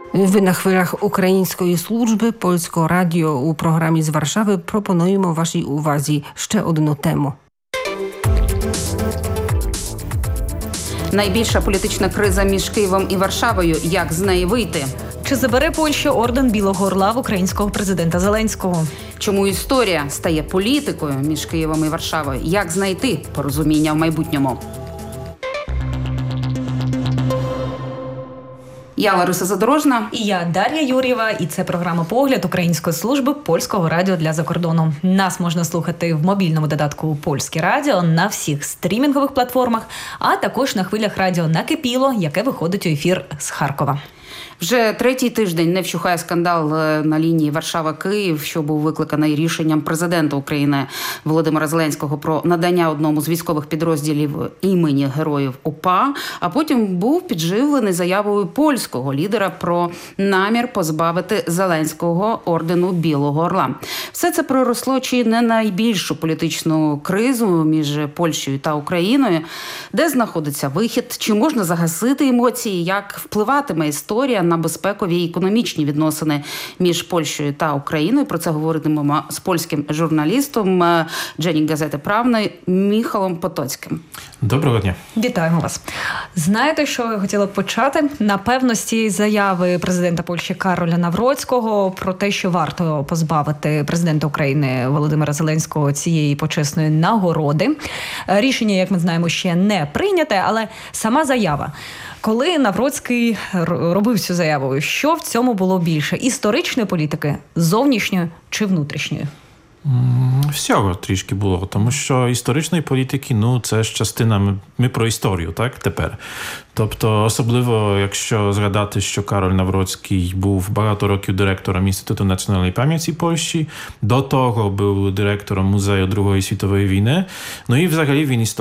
Ви на хвилях Української служби Польського радіо у програмі з Варшави пропонуємо вашій увазі ще одну тему. Найбільша політична криза між Києвом і Варшавою. Як з неї вийти? Чи забере Польща орден Білого Орла в українського президента Зеленського? Чому історія стає політикою між Києвом і Варшавою? Як знайти порозуміння в майбутньому? Я Лариса Задорожна. І я Дар'я Юр'єва. І це програма «Погляд» Української служби Польського радіо для закордону. Нас можна слухати в мобільному додатку «Польське радіо», на всіх стрімінгових платформах, а також на хвилях радіо «Накипіло», яке виходить у ефір з Харкова. Вже третій тиждень не вщухає скандал на лінії Варшава-Київ, що був викликаний рішенням президента України Володимира Зеленського про надання одному з військових підрозділів імені Героїв УПА, а потім був підживлений заявою польського лідера про намір позбавити Зеленського ордену Білого Орла. Все це проросло чи не найбільшу політичну кризу між Польщею та Україною, де знаходиться вихід, чи можна загасити емоції, як впливатиме історія на безпекові і економічні відносини між Польщею та Україною. Про це говоритимемо з польським журналістом Dziennik Gazety Prawnej Міхалом Потоцьким. Доброго дня. Вітаємо вас. Знаєте, що я хотіла б почати? Напевно, з цієї заяви президента Польщі Кароля Навроцького про те, що варто позбавити президента України Володимира Зеленського цієї почесної нагороди. Рішення, як ми знаємо, ще не прийняте, але сама заява. Коли Навроцький робив цю заяву, що в цьому було більше? Історичної політики, зовнішньої чи внутрішньої? Всього трішки було, тому що історичної політики, це ж частина, ми про історію, так, тепер. Тобто, особливо, якщо згадати, що Кароль Навроцький був багато років директором Інституту національної пам'яті Польщі, до того був директором музею Другої світової війни, і взагалі він історик.